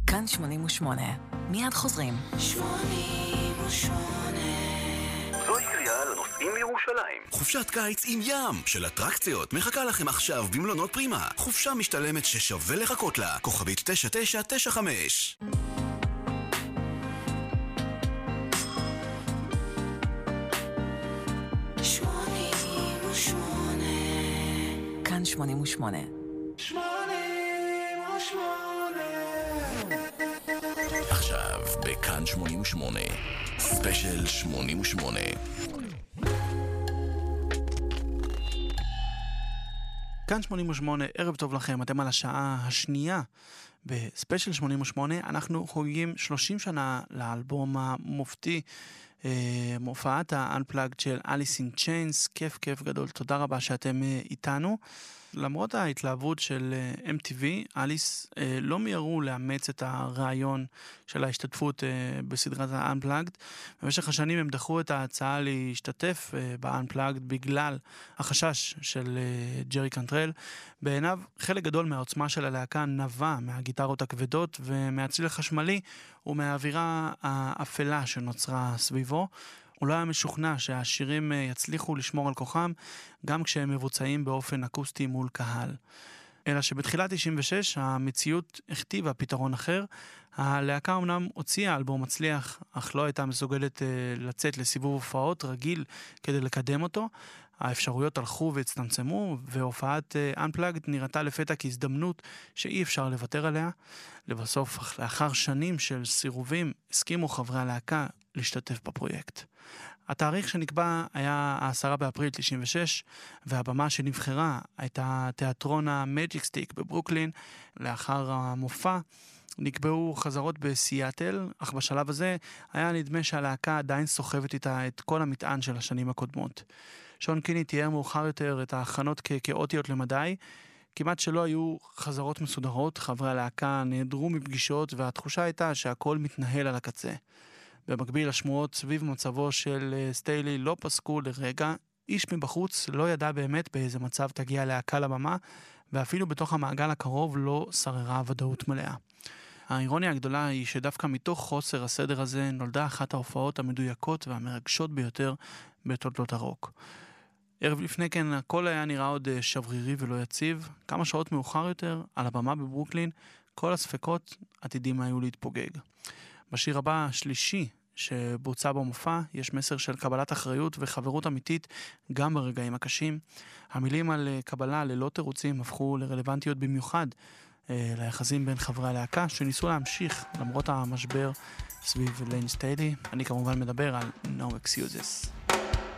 כאן 88. מיד חוזרים. 88. זוהי קריאה לנוסעים מירושלים. חופשת קיץ עם ים של אטרקציות מחכה לכם עכשיו במלונות פרימה. חופשה משתלמת ששווה לחכות לה. כוכבית 9995. כאן 88. 88. עכשיו בכאן 88 ספיישל 88. כאן 88, ערב טוב לכם, אתם על השעה השנייה בספיישל 88. אנחנו חוגגים 30 שנה לאלבום המופתי, מופעת ה-Unplugged של Alice in Chains. כיף גדול, תודה רבה שאתם איתנו. למרות ההתלהבות של MTV, אליס לא מיירו לאמץ את הרעיון של ההשתתפות בסדרת ה-Unplugged. במשך השנים הם דחו את ההצעה להשתתף ב-Unplugged בגלל החשש של ג'רי קנטרל. בעיניו, חלק גדול מהעוצמה של הלהקה נבע מהגיטרות הכבדות ומהצליל החשמלי ומהאווירה האפלה שנוצרה סביבו. הוא לא היה משוכנע שהשירים יצליחו לשמור על כוחם גם כשהם מבוצעים באופן אקוסטי מול קהל. אלא שבתחילת 96 המציאות הכתיבה פתרון אחר. הלהקה אמנם הוציאה אלבום מצליח, אך לא הייתה מסוגלת לצאת לסיבוב הופעות רגיל כדי לקדם אותו. האפשרויות הלכו והצטמצמו, והופעת Unplugged נראתה לפתע כהזדמנות שאי אפשר לוותר עליה. לבסוף, לאחר שנים של סירובים, הסכימו חברי הלהקה להשתתף בפרויקט. התאריך שנקבע היה 10 באפריל 96, והבמה שנבחרה הייתה תיאטרון המג'יק סטיק בברוקלין. לאחר המופע נקבעו חזרות בסיאטל, אך בשלב הזה היה נדמה שהלהקה עדיין סוחבת איתה את כל המטען של השנים הקודמות. שון קיני תיאר מאוחר יותר את ההכנות כאוטיות למדי. כמעט שלא היו חזרות מסודרות, חברי הלהקה נעדרו מפגישות, והתחושה הייתה שהכל מתנהל על הקצה. במקביל, השמועות סביב מצבו של סטיילי לא פסקו לרגע. איש מבחוץ לא ידע באמת באיזה מצב תגיע להקה לבמה, ואפילו בתוך המעגל הקרוב לא שררה ודאות מלאה. האירוניה הגדולה היא שדווקא מתוך חוסר הסדר הזה נולדה אחת ההופעות המדויקות והמרגשות ביותר בתולדות הרוק. ערב לפני כן הכל היה נראה עוד שברירי ולא יציב. כמה שעות מאוחר יותר, על הבמה בברוקלין, כל הספקות עתידים היו להתפוגג. בשיר הבא, השלישי שבוצע במופע, יש מסר של קבלת אחריות וחברות אמיתית גם ברגעים הקשים. המילים על קבלה ללא תירוצים הפכו לרלוונטיות במיוחד ליחסים בין חברי הלהקה שניסו להמשיך למרות המשבר סביב ליין סטיילי. אני כמובן מדבר על No Excuses.